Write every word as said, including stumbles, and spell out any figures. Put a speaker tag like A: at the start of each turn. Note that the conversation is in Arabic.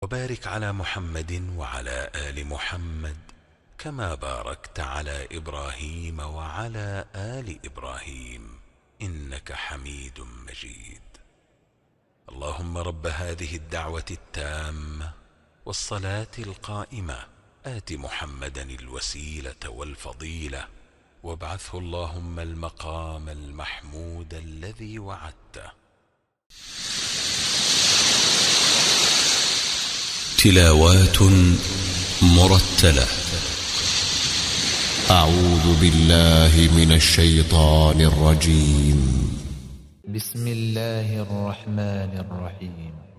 A: وبارك على محمد وعلى آل محمد كما باركت على إبراهيم وعلى آل إبراهيم إنك حميد مجيد. اللهم رب هذه الدعوة التامة والصلاة القائمة آت محمدا الوسيلة والفضيلة وابعثه اللهم المقام المحمود الذي وعدته.
B: تلاوات مرتلة. أعوذ بالله من الشيطان الرجيم.
C: بسم الله الرحمن الرحيم.